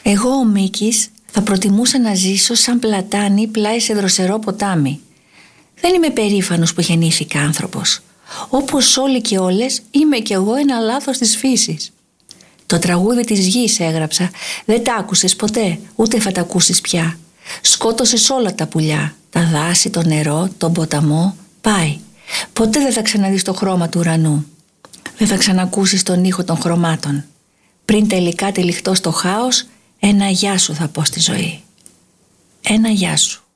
Εγώ ο Μίκης θα προτιμούσα να ζήσω σαν πλατάνι πλάι σε δροσερό ποτάμι. Δεν είμαι περήφανος που γεννήθηκα άνθρωπος. Όπως όλοι και όλες είμαι κι εγώ ένα λάθος της φύσης. Το τραγούδι της γης έγραψα. Δεν τα άκουσες ποτέ, ούτε θα τα ακούσεις πια. Σκότωσες όλα τα πουλιά, τα δάση, το νερό, τον ποταμό. Πάει. Ποτέ δεν θα ξαναδείς το χρώμα του ουρανού. Δεν θα ξανακούσεις τον ήχο των χρωμάτων. Πριν τελικά τυλιχτώ στο χάος, ένα γεια σου θα πω στη ζωή. Ένα γεια σου.